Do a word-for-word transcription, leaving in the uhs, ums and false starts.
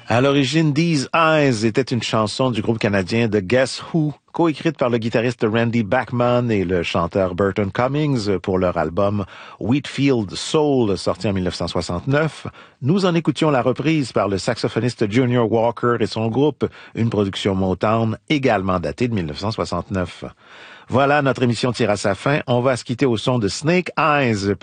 À l'origine, These Eyes était une chanson du groupe canadien The Guess Who, coécrite par le guitariste Randy Bachman et le chanteur Burton Cummings pour leur album Wheatfield Soul, sorti en dix-neuf cent soixante-neuf. Nous en écoutions la reprise par le saxophoniste Junior Walker et son groupe, une production Motown également datée de dix-neuf cent soixante-neuf. Voilà, notre émission tire à sa fin. On va se quitter au son de Snake Eyes